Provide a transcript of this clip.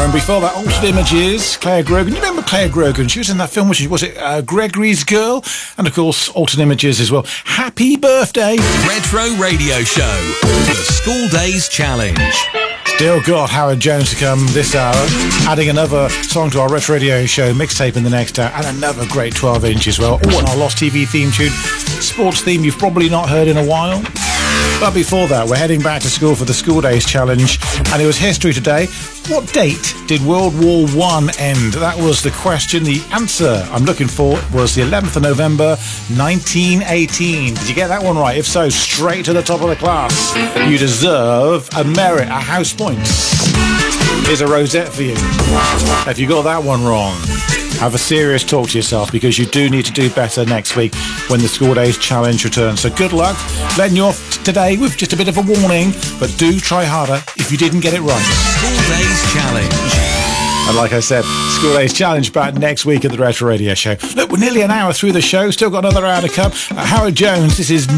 And before that, Altered Images, Claire Grogan. You remember Claire Grogan? She was in that film, was it Gregory's Girl? And of course, Altered Images as well. Happy birthday! Retro Radio Show, the School Days Challenge. Still got Howard Jones to come this hour, adding another song to our Retro Radio Show mixtape in the next hour, and another great 12-inch as well. Oh, and our Lost TV theme tune, sports theme you've probably not heard in a while. But before that, we're heading back to school for the School Days Challenge, and it was history today. What date did World War I end? That was the question. The answer I'm looking for was the 11th of November, 1918. Did you get that one right? If so, straight to the top of the class. You deserve a merit, a house point. Here's a rosette for you. If you got that one wrong, have a serious talk to yourself, because you do need to do better next week when the School Days Challenge returns. So good luck. Letting you off today with just a bit of a warning, but do try harder if you didn't get it right. School Days Challenge. And like I said, School Days Challenge back next week at the Retro Radio Show. Look, we're nearly an hour through the show. Still got another hour to come. Howard Jones, this is